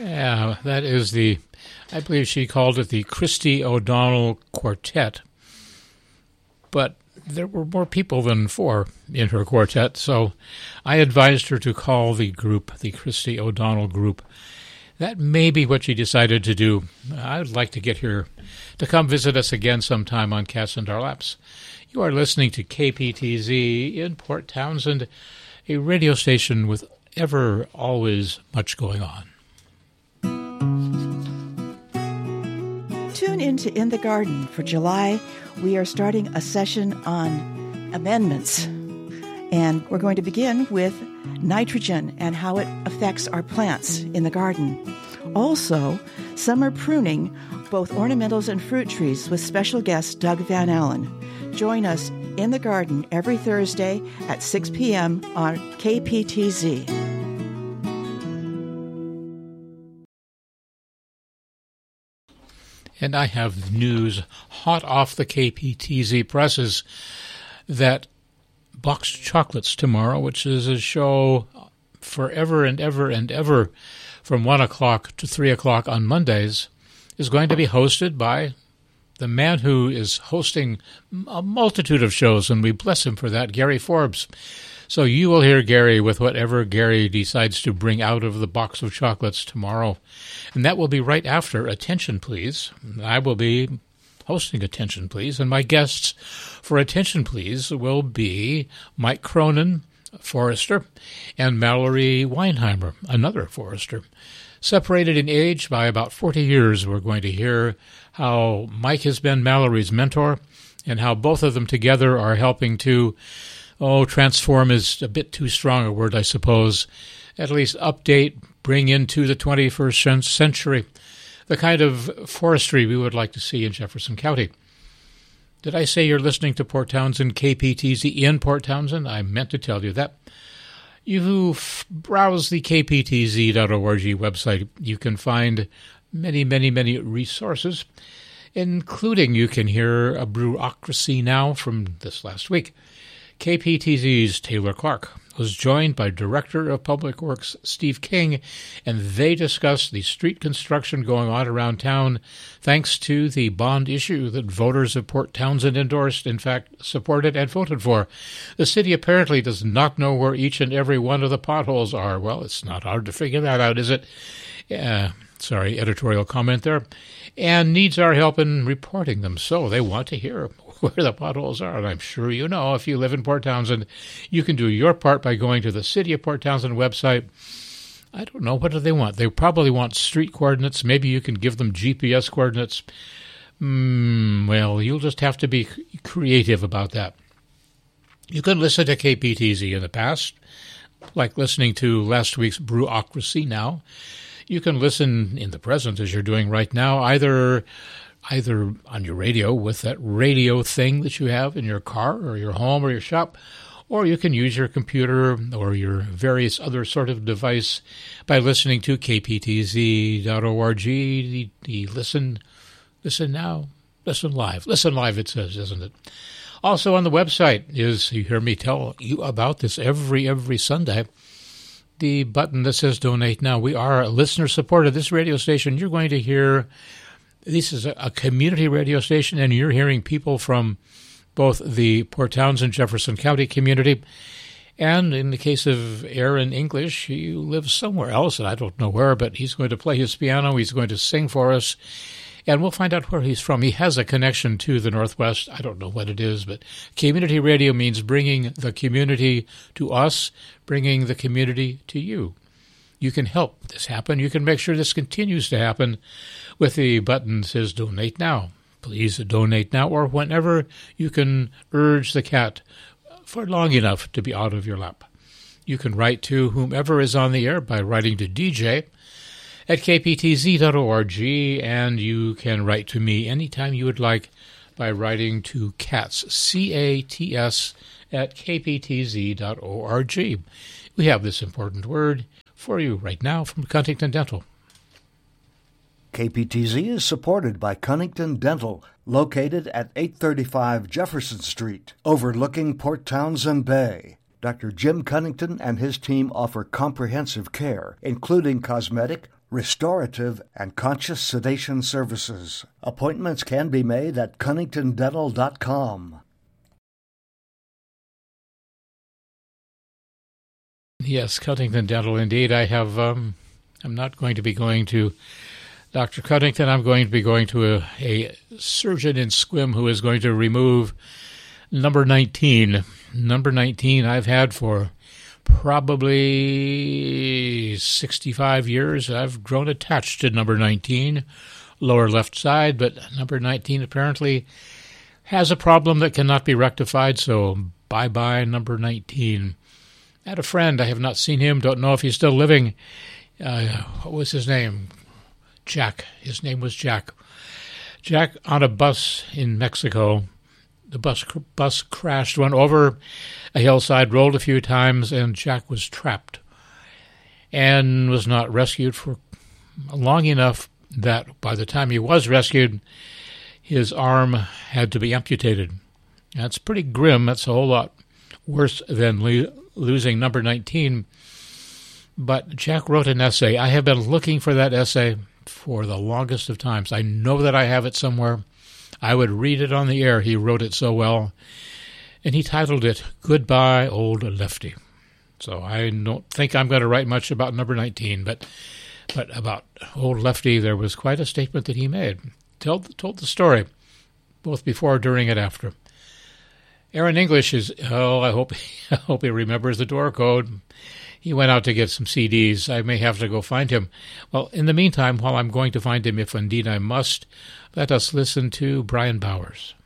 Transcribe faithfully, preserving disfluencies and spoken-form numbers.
Yeah, that is the, I believe she called it the Christy O'Donnell Quartet. But there were more people than four in her quartet, so I advised her to call the group the Christy O'Donnell Group. That may be what she decided to do. I'd like to get her to come visit us again sometime on Cats in Our Laps. You are listening to K P T Z in Port Townsend, a radio station with ever, always much going on. Tune in to In the Garden for July. We are starting a session on amendments. And we're going to begin with nitrogen and how it affects our plants in the garden. Also, summer pruning, both ornamentals and fruit trees, with special guest Doug Van Allen. Join us in the garden every Thursday at six p.m. on K P T Z. And I have news hot off the K P T Z presses that Boxed Chocolates tomorrow, which is a show forever and ever and ever from one o'clock to three o'clock on Mondays, is going to be hosted by the man who is hosting a multitude of shows, and we bless him for that, Gary Forbes. So you will hear Gary with whatever Gary decides to bring out of the box of chocolates tomorrow. And that will be right after Attention Please. I will be hosting Attention Please, and my guests for Attention Please will be Mike Cronin, forester, and Mallory Weinheimer, another forester. Separated in age by about forty years, we're going to hear how Mike has been Mallory's mentor and how both of them together are helping to, oh, transform is a bit too strong a word, I suppose, at least update, bring into the twenty-first century the kind of forestry we would like to see in Jefferson County. Did I say you're listening to Port Townsend, K P T Z in Port Townsend? I meant to tell you that. You browse the K P T Z dot org website. You can find many, many, many resources, including you can hear a Brewocracy Now from this last week. K P T Z's Taylor Clark was joined by Director of Public Works Steve King, and they discussed the street construction going on around town thanks to the bond issue that voters of Port Townsend endorsed, in fact, supported and voted for. The city apparently does not know where each and every one of the potholes are. Well, it's not hard to figure that out, is it? Uh, sorry, editorial comment there. And needs our help in reporting them, so they want to hear where the potholes are. And I'm sure you know, if you live in Port Townsend, you can do your part by going to the City of Port Townsend website. I don't know, what do they want? They probably want street coordinates. Maybe you can give them G P S coordinates. Mm, well, you'll just have to be creative about that. You can listen to K P T Z in the past, like listening to last week's Brewocracy Now. You can listen in the present, as you're doing right now, either either on your radio with that radio thing that you have in your car or your home or your shop, or you can use your computer or your various other sort of device by listening to K P T Z dot org, the, the Listen, Listen Now, Listen Live. Listen Live, it says, isn't it? Also on the website is, you hear me tell you about this every, every Sunday, the button that says Donate Now. We are a listener-supported this radio station. You're going to hear, this is a, a community radio station, and you're hearing people from both the Port Townsend, Jefferson County community, and in the case of Aaron English, he lives somewhere else, and I don't know where, but he's going to play his piano, he's going to sing for us, and we'll find out where he's from. He has a connection to the Northwest. I don't know what it is, but community radio means bringing the community to us, bringing the community to you. You can help this happen. You can make sure this continues to happen with the button that says Donate Now. Please donate now, or whenever you can urge the cat for long enough to be out of your lap. You can write to whomever is on the air by writing to D J at K P T Z dot org, and you can write to me anytime you would like by writing to CATS, C A T S, at K P T Z dot org. We have this important word for you right now from Cunnington Dental. K P T Z is supported by Cunnington Dental, located at eight thirty-five Jefferson Street, overlooking Port Townsend Bay. Doctor Jim Cunnington and his team offer comprehensive care, including cosmetic, restorative, and conscious sedation services. Appointments can be made at cunnington dental dot com. Yes, Cunnington Dental, indeed. I have, um, I'm not going to be going to Doctor Cunnington. I'm going to be going to a, a surgeon in Sequim who is going to remove number nineteen. Number nineteen I've had for probably sixty-five years. I've grown attached to number nineteen, lower left side, but number nineteen apparently has a problem that cannot be rectified, so bye-bye number nineteen. I had a friend. I have not seen him. Don't know if he's still living. Uh, what was his name? Jack. His name was Jack. Jack on a bus in Mexico. The bus bus crashed, went over a hillside, rolled a few times, and Jack was trapped and was not rescued for long enough that by the time he was rescued, his arm had to be amputated. That's pretty grim. That's a whole lot worse than le- losing number nineteen. But Jack wrote an essay. I have been looking for that essay for the longest of times. I know that I have it somewhere. I would read it on the air. He wrote it so well. And he titled it, Goodbye, Old Lefty. So I don't think I'm going to write much about number nineteen, but but about Old Lefty, there was quite a statement that he made. Told, told the story, both before, during, and after. Aaron English is, oh, I hope, I hope he remembers the door code. He went out to get some C Ds. I may have to go find him. Well, in the meantime, while I'm going to find him, if indeed I must, let us listen to Brian Bowers.